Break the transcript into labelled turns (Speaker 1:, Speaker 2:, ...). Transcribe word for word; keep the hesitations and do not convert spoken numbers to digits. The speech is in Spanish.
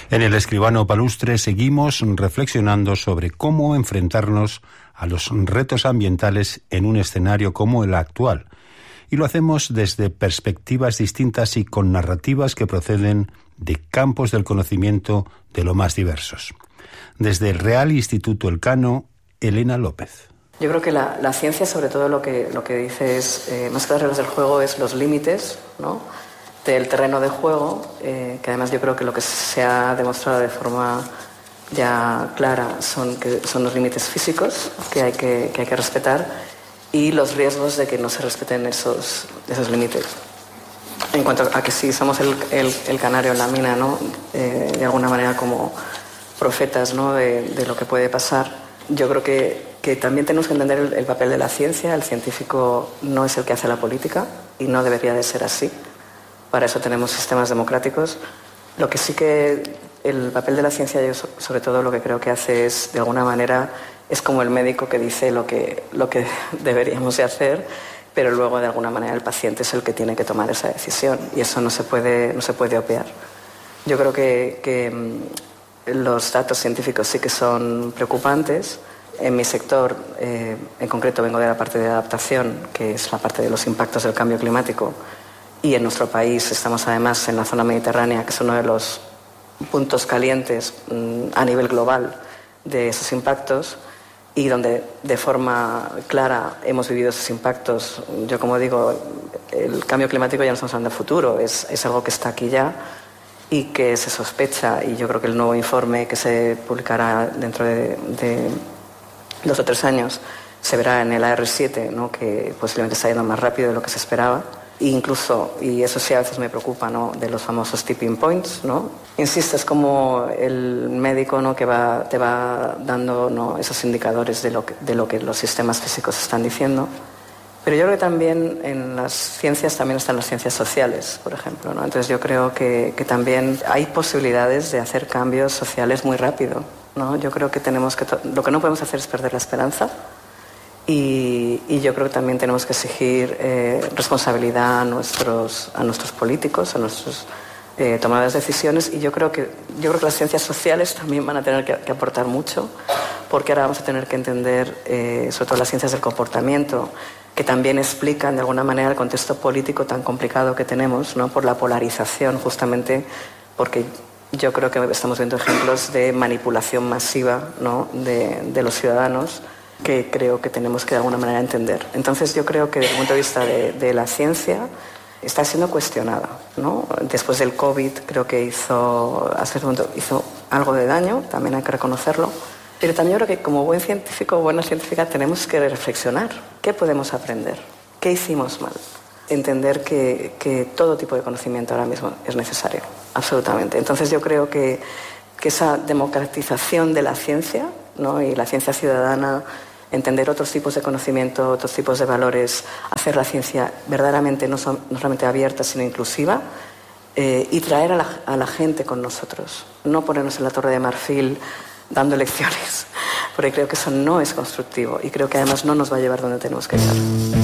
Speaker 1: En El Escribano Palustre seguimos reflexionando sobre cómo enfrentarnos a los retos ambientales en un escenario como el actual. Y lo hacemos desde perspectivas distintas y con narrativas que proceden de campos del conocimiento de lo más diversos. Desde el Real Instituto Elcano, Elena López.
Speaker 2: Yo creo que la, la ciencia, sobre todo, lo que, lo que dice es, eh, más que las reglas del juego, es los límites, ¿no?, del terreno de juego, eh, que además yo creo que lo que se ha demostrado de forma ya clara son, que son los límites físicos que hay que, que hay que respetar y los riesgos de que no se respeten esos, esos límites. En cuanto a que si somos el, el, el canario en la mina, ¿no?, eh, de alguna manera como profetas, ¿no?, de, de lo que puede pasar, yo creo que, que también tenemos que entender el, el papel de la ciencia. El científico no es el que hace la política y no debería de ser así. Para eso tenemos sistemas democráticos. Lo que sí que el papel de la ciencia, yo sobre todo lo que creo que hace es, de alguna manera, es como el médico que dice lo que, lo que deberíamos de hacer, pero luego de alguna manera el paciente es el que tiene que tomar esa decisión y eso no se puede, no se puede obviar. Yo creo que, que los datos científicos sí que son preocupantes. En mi sector, eh, en concreto vengo de la parte de adaptación, que es la parte de los impactos del cambio climático. Y en nuestro país estamos además en la zona mediterránea, que es uno de los puntos calientes mmm, a nivel global de esos impactos y donde de forma clara hemos vivido esos impactos. Yo, como digo, el cambio climático ya no estamos hablando de futuro, es, es algo que está aquí ya y que se sospecha, y yo creo que el nuevo informe que se publicará dentro de, de dos o tres años se verá en el A R siete, ¿no?, que posiblemente está yendo más rápido de lo que se esperaba. Incluso, y eso sí a veces me preocupa, ¿no?, de los famosos tipping points, ¿no? Insisto, es como el médico, ¿no?, que va, te va dando, ¿no?, esos indicadores de lo, que, de lo que los sistemas físicos están diciendo. Pero yo creo que también en las ciencias también están las ciencias sociales, por ejemplo, ¿no? Entonces yo creo que, que también hay posibilidades de hacer cambios sociales muy rápido, ¿no? Yo creo que tenemos que... Lo que no podemos hacer es perder la esperanza. Y, y yo creo que también tenemos que exigir eh, responsabilidad a nuestros, a nuestros políticos, a nuestros eh, tomadores de decisiones. Y yo creo, que, yo creo que las ciencias sociales también van a tener que, que aportar mucho, porque ahora vamos a tener que entender, eh, sobre todo las ciencias del comportamiento, que también explican de alguna manera el contexto político tan complicado que tenemos, ¿no?, por la polarización, justamente porque yo creo que estamos viendo ejemplos de manipulación masiva, ¿no?, de, de los ciudadanos, que creo que tenemos que de alguna manera entender. Entonces yo creo que desde el punto de vista de, de la ciencia está siendo cuestionada, ¿no? Después del COVID creo que hizo, hasta ese punto, hizo algo de daño, también hay que reconocerlo, pero también yo creo que como buen científico o buena científica tenemos que reflexionar. ¿Qué podemos aprender? ¿Qué hicimos mal? Entender que, que todo tipo de conocimiento ahora mismo es necesario, absolutamente. Entonces yo creo que, que esa democratización de la ciencia, ¿no?, y la ciencia ciudadana, entender otros tipos de conocimiento, otros tipos de valores, hacer la ciencia verdaderamente no, son, no solamente abierta, sino inclusiva, eh, y traer a la, a la gente con nosotros. No ponernos en la torre de marfil dando lecciones, porque creo que eso no es constructivo y creo que además no nos va a llevar donde tenemos que ir.